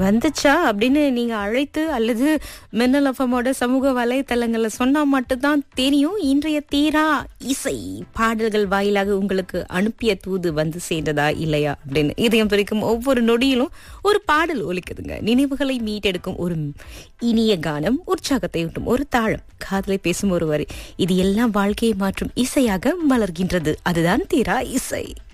வந்துச்சா அப்படின்னு நீங்க அழைத்து அல்லது மின்னல் எஃப்எம்மோட சமூக வலைத்தளங்கள்ல சொன்னா மட்டும்தான் தெரியும். இன்றைய தீரா இசை பாடல்கள் வாயிலாக உங்களுக்கு அனுப்பிய தூது வந்து சேர்ந்ததா இல்லையா அப்படின்னு. இதயம் துடிக்கும் ஒவ்வொரு நொடியிலும் ஒரு பாடல் ஒலிக்குதுங்க. நினைவுகளை மீட்டெடுக்கும் ஒரு இனிய கானம், உற்சாகத்தை ஊட்டும் ஒரு தாளம், காதலை பேசும் ஒரு வரி, இது எல்லாம் வாழ்க்கையை மாற்றும் இசையாக மலர்கின்றது. அதுதான் தீரா இசை.